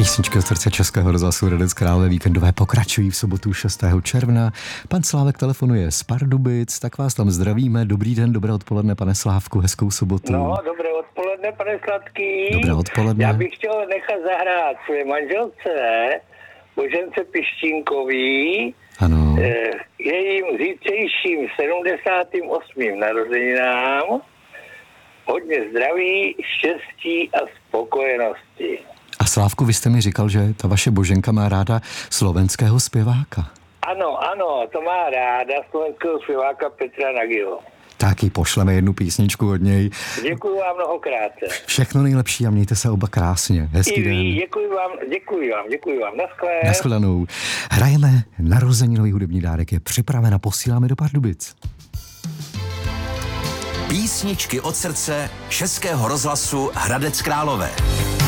Písničky od srdce Českého rozhlasu Hradec Králové víkendové pokračují v sobotu 6. června. Pan Slávek telefonuje z Pardubic, tak vás tam zdravíme. Dobrý den, dobré odpoledne, pane Slávku, hezkou sobotu. No, dobré odpoledne, pane Sladký. Dobré odpoledne. Já bych chtěl nechat zahrát své manželce, Božence Piščínkový, Ano. Jejím zítřejším 78. narozeninám hodně zdraví, štěstí a spokojenosti. A Slávku, vy jste mi říkal, že ta vaše Boženka má ráda slovenského zpěváka. Ano, to má ráda slovenského zpěváka Petra Nagyho. Tak ji pošleme jednu písničku od něj. Děkuji vám mnohokrát. Všechno nejlepší a mějte se oba krásně. Hezký den. Děkuji vám. Naschle. Naschledanou. Hrajeme narozeninový hudební dárek, je připraven a posíláme do Pardubic. Písničky od srdce Českého rozhlasu Hradec Králové.